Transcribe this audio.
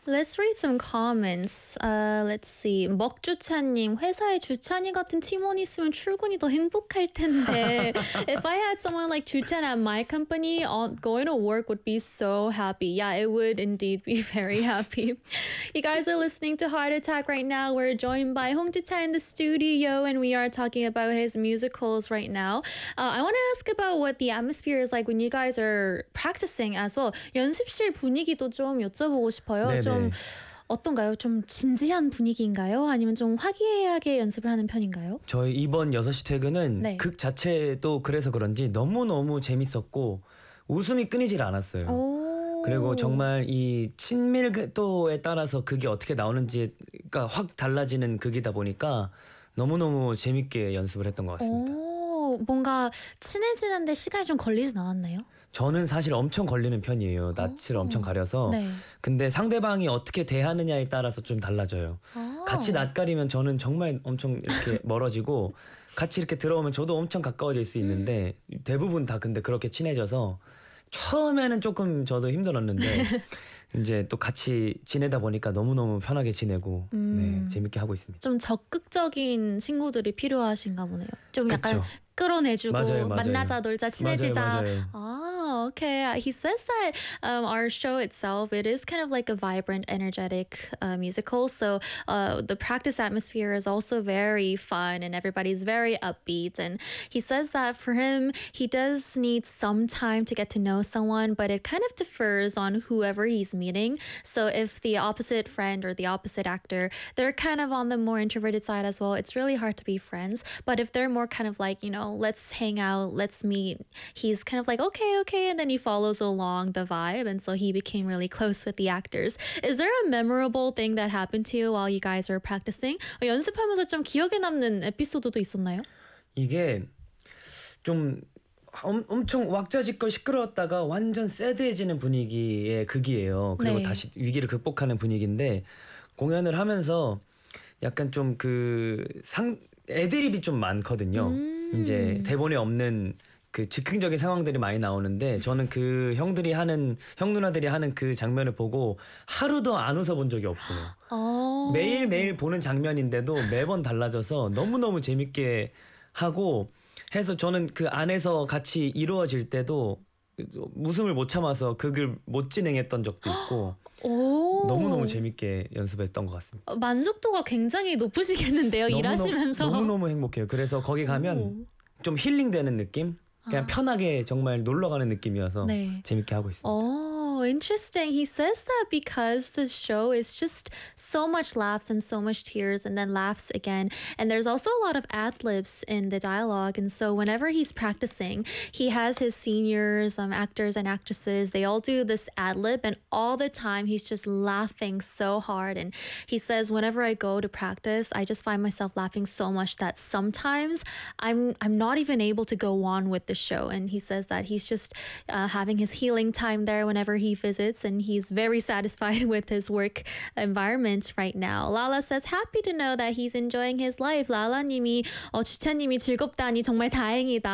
Let's read some comments. Let's see. 먹주차님, 회사에 주찬이 같은 팀원이 있으면 출근이 더 행복할 텐데. If I had someone like 주찬 at my company, going to work would be so happy. Yeah, it would indeed be very happy. You guys are listening to Heart Attack right now. We're joined by Hong Ju-cha in the studio, and we are talking about his musicals right now. I want to ask about what the atmosphere is like when you guys are practicing as well. 연습실 분위기도 좀 여쭤보고 싶어요. 네네. 좀 어떤가요? 좀 진지한 분위기인가요? 아니면 좀 화기애애하게 연습을 하는 편인가요? 저희 이번 6시 퇴근은 네. 극 자체도 그래서 그런지 너무너무 재밌었고 웃음이 끊이질 않았어요. 오. 그리고 정말 이 친밀도에 따라서 그게 어떻게 나오는지가 확 달라지는 극이다 보니까 너무너무 재밌게 연습을 했던 것 같습니다. 오, 뭔가 친해지는데 시간이 좀 걸리진 않았나요? 저는 사실 엄청 걸리는 편이에요. 낯을 엄청 가려서. 네. 근데 상대방이 어떻게 대하느냐에 따라서 좀 달라져요. 아. 같이 낯가리면 저는 정말 엄청 이렇게 멀어지고 같이 이렇게 들어오면 저도 엄청 가까워질 수 있는데 대부분 다 근데 그렇게 친해져서 처음에는 조금 저도 힘들었는데 이제 또 같이 지내다 보니까 너무너무 편하게 지내고 네, 재밌게 하고 있습니다. 좀 적극적인 친구들이 필요하신가 보네요. 좀 약간 그쵸. 끌어내주고 맞아요. 만나자 놀자 친해지자. 맞아요. Oh, okay. He says that our show itself, it is kind of like a vibrant, energetic musical. So the practice atmosphere is also very fun and everybody's very upbeat. And he says that for him, he does need some time to get to know someone, but it kind of differs on whoever he's meeting. So if the opposite friend or the opposite actor, they're kind of on the more introverted side as well, it's really hard to be friends. But if they're more kind of like, you know, let's hang out, let's meet, he's kind of like, okay, and then he follows along the vibe, and so he became really close with the actors. Is there a memorable thing that happened to you while you guys were practicing? 연습하면서 좀 기억에 남는 에피소드도 있었나요? 이게 좀 엄청 왁자지껄 시끄러웠다가 완전 새드해지는 분위기의 극이에요. 그리고 네. 다시 위기를 극복하는 분위기인데 공연을 하면서 약간 좀 애드립이 좀 많거든요. 이제 대본에 없는 그 즉흥적인 상황들이 많이 나오는데 저는 그 형 누나들이 하는 그 장면을 보고 하루도 안 웃어본 적이 없어요. 매일매일 보는 장면인데도 매번 달라져서 너무너무 재밌게 하고 해서 저는 그 안에서 같이 이루어질 때도 웃음을 못 참아서 극을 못 진행했던 적도 있고 너무너무 재밌게 연습했던 것 같습니다. 만족도가 굉장히 높으시겠는데요, 일하시면서. 너무너무 행복해요. 그래서 거기 가면 좀 힐링되는 느낌? 그냥 편하게 정말 놀러가는 느낌이어서 네. 재밌게 하고 있습니다. Oh, interesting. He says that because the show is just so much laughs and so much tears and then laughs again. And there's also a lot of ad-libs in the dialogue. And so whenever he's practicing, he has his seniors, actors and actresses, they all do this ad-lib, and all the time he's just laughing so hard. And he says, whenever I go to practice, I just find myself laughing so much that sometimes I'm not even able to go on with the show. And he says that he's just having his healing time there whenever he visits, and he's very satisfied with his work environment right now. Lala says happy to know that he's enjoying his life. 라라님이 주차님이 즐겁다니 정말 다행이다.